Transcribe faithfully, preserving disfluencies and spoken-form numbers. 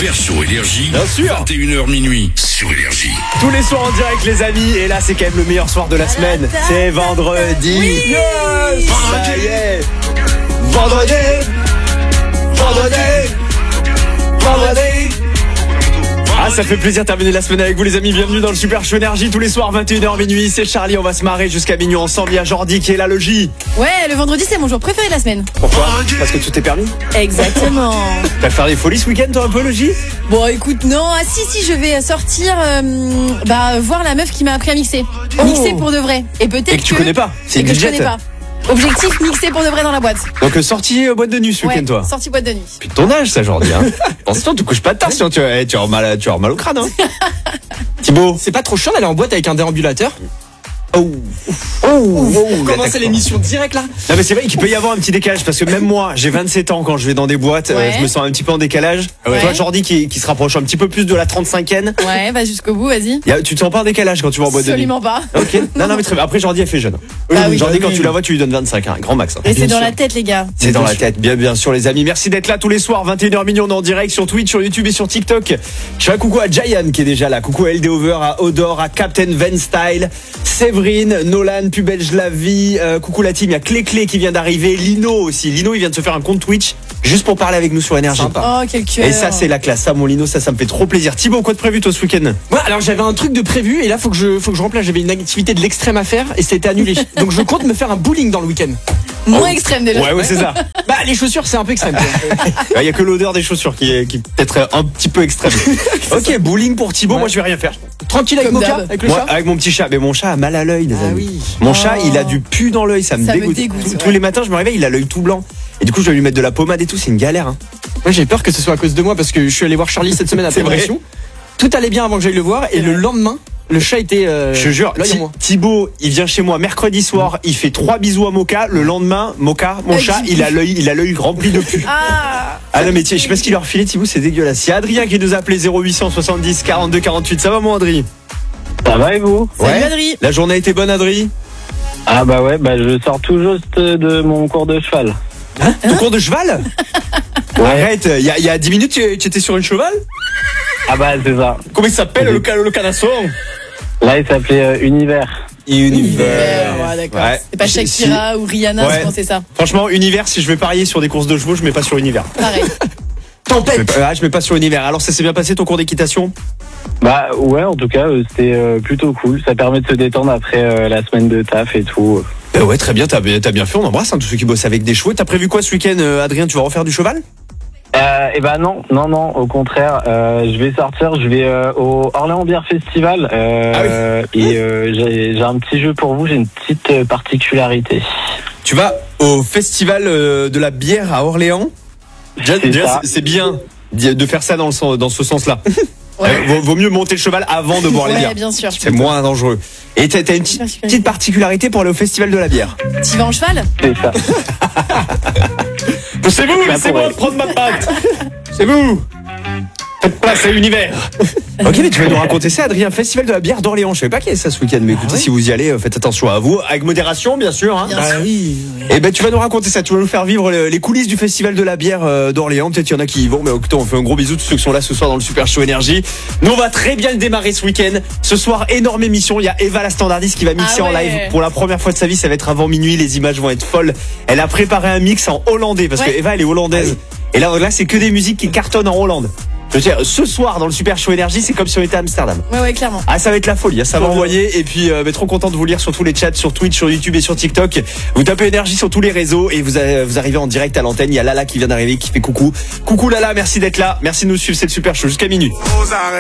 Super Show Énergie. Bien sûr. vingt et une heures minuit sur Énergie. Tous les soirs en direct les amis. Et là c'est quand même le meilleur soir de la semaine. C'est vendredi. Oui. Yes. Ça y est. Vendredi. Vendredi. Vendredi. Ah, ça fait plaisir de terminer la semaine avec vous les amis. Bienvenue dans le Super Show Énergie tous les soirs vingt et une heures minuit. C'est Charlie, on va se marrer jusqu'à minuit ensemble. Il y a Jordi qui est là, le J. Ouais, le vendredi c'est mon jour préféré de la semaine. Pourquoi? Parce que tout est permis. Exactement. Tu vas faire des folies ce week-end toi un peu, le J? Bon écoute, non, ah si si je vais sortir euh, bah voir la meuf qui m'a appris à mixer. Oh. Mixer pour de vrai. Et peut-être Et que tu connais pas. C'est et une que je budget. connais pas. Objectif mixer pour de vrai dans la boîte. Donc euh, sortie euh, boîte de nuit ce Ouais, week-end toi. sortie boîte de nuit. Puis ton âge ça Jordi hein. Attention, tu couches pas tard sinon tu vas tu vas avoir mal, tu vas avoir mal au crâne hein. Thibaut. C'est pas trop chiant d'aller en boîte avec un déambulateur? Oh. Oh, oh, Commencer l'émission direct là. Non mais c'est vrai qu'il peut y avoir un petit décalage parce que même moi j'ai vingt-sept ans quand je vais dans des boîtes, Ouais. euh, je me sens un petit peu en décalage. Ouais. Toi Jordi qui, qui se rapproche un petit peu plus de la trente-cinquaine. Ouais, va jusqu'au bout, vas-y. Y a, tu te sens pas en décalage quand tu vas en boîte Absolument pas. de nuit? Ok. Non non mais très bien. Après Jordi elle fait jeune. Ah oui. Jordi quand Oui. tu la vois tu lui donnes vingt-cinq, hein, grand max. Hein. Et c'est dans sûr. la tête les gars. C'est dans la tête, bien bien sûr les amis. Merci d'être là tous les soirs, vingt et une heures millions en direct sur Twitch, sur YouTube et sur TikTok. Je fais un coucou à Giant qui est déjà là, coucou à L D Over, à Odor, à Captain Van Style, Séverine, Nolan, Pubelge la vie, euh, coucou la team, il y a Clé Clé qui vient d'arriver, Lino aussi. Lino il vient de se faire un compte Twitch juste pour parler avec nous sur Énergie. Oh quel cœur. Et ça c'est la classe, ça mon Lino, ça ça me fait trop plaisir. Thibaut, quoi de prévu toi ce week-end? Ouais, alors j'avais un truc de prévu et là faut que je faut que je remplace. J'avais une activité de l'extrême à faire et c'était annulé. Donc je compte me faire un bowling dans le week-end. Moins extrême déjà. Ouais ouais c'est ça. Bah les chaussures c'est un peu extrême. Il y a que l'odeur des chaussures qui est, qui est peut-être un petit peu extrême. Ok, bowling pour Thibaut, Ouais. moi je vais rien faire. Tranquille avec Comme Moka, d'hab. avec le Moi, chat. avec mon petit chat, mais mon chat a mal à l'œil, les Ah amis. oui. Mon chat, Oh. il a du pu dans l'œil, ça me Ça me dégoûte. dégoûte, Tous- ouais. Tous les matins, je me réveille, il a l'œil tout blanc. Et du coup, je dois lui mettre de la pommade et tout, c'est une galère. Hein. Moi j'ai peur que ce soit à cause de moi parce que je suis allé voir Charlie cette semaine C'est après vrai. l'émission. Tout allait bien avant que j'aille le voir et le lendemain le chat était. Euh, Je te jure, l'œil en Thi- moins. Thibaut, il vient chez moi mercredi soir, il fait trois bisous à Moka. Le lendemain, Moka, mon Euh, chat, Thibaut. il a l'œil, il a l'œil rempli de pu. Ah. Ah non mais tiens, je sais pas ce qu'il leur filait Thibaut, c'est dégueulasse. Il y a Adrien qui nous a appelé zéro huit cent soixante-dix quarante-deux quarante-huit. Ça va mon Adrien? Ça va et vous? Salut Ouais. Adri. La journée a été bonne Adrien? Ah bah ouais, bah je sors tout juste de mon cours de cheval. Hein Ton cours de cheval? Arrête, il y a, il y a dix minutes tu, tu étais sur une cheval? Ah bah c'est ça. Comment il s'appelle le, ca- le canasson? Là il s'appelait euh, Univers. Univers. Ouais, d'accord. Ouais. C'est pas Si- Shakira ou Rihanna, Ouais. je pense que c'est ça. Franchement, Univers, si je vais parier sur des courses de chevaux, je mets pas sur Univers. Pareil. Je mets pas, ah, je mets pas sur Univers. Alors ça s'est bien passé ton cours d'équitation? Bah ouais, en tout cas euh, c'était euh, plutôt cool. Ça permet de se détendre après euh, la semaine de taf et tout. Euh, ouais, très bien, t'as bien, t'as bien fait. On embrasse hein, tous ceux qui bossent avec des chevaux. T'as prévu quoi ce week-end, euh, Adrien? Tu vas refaire du cheval? Euh, et bah non, non, non, au contraire, euh, je vais sortir, je vais euh, au Orléans Bière Festival euh, et euh, j'ai j'ai un petit jeu pour vous, j'ai une petite euh, particularité. Tu vas au festival euh, de la bière à Orléans? Déjà, C'est déjà, ça. c'est- c'est bien d'y- de faire ça dans, le sens- dans ce sens-là. Ouais. Euh, vaut, vaut mieux monter le cheval avant de boire les Ouais, bières. bien sûr. C'est moins dangereux. Et t'as, t'as une petite, Particularité. petite particularité pour aller au festival de la bière. Tu vas en cheval? C'est ça. C'est vous, Bah, laissez-moi pour- prendre ma patte. C'est vous. Faites place à l'univers. Ok, mais tu vas nous raconter ça, Adrien. Festival de la bière d'Orléans. Je savais pas qu'il y avait ça ce week-end, mais écoutez, ouais si vous y allez, euh, faites attention à vous, avec modération, bien sûr. Hein. Bien sûr. oui. Et ben, tu vas nous raconter ça. Tu vas nous faire vivre le- les coulisses du Festival de la bière euh, d'Orléans. Peut-être qu'il y en a qui y vont, mais écoutez, on fait un gros bisou à tous ceux qui sont là ce soir dans le Super Show Énergie. Nous, on va très bien le démarrer ce week-end. Ce soir, énorme émission. Il y a Eva la standardiste qui va mixer Ah en ouais. live pour la première fois de sa vie. Ça va être avant minuit. Les images vont être folles. Elle a préparé un mix en hollandais parce Ouais. que Eva, elle est hollandaise. Et là, là, c'est que des musiques qui cartonnent en Hollande. Je veux dire, ce soir dans le Super Show Énergie, c'est comme si on était à Amsterdam. Ouais, ouais, clairement. Ah, ça va être la folie, hein, ça va envoyer. Et puis, euh, bah, trop content de vous lire sur tous les chats, sur Twitch, sur YouTube et sur TikTok. Vous tapez Énergie sur tous les réseaux et vous, euh, vous arrivez en direct à l'antenne. Il y a Lala qui vient d'arriver, qui fait coucou. Coucou Lala, merci d'être là. Merci de nous suivre, c'est le Super Show jusqu'à minuit.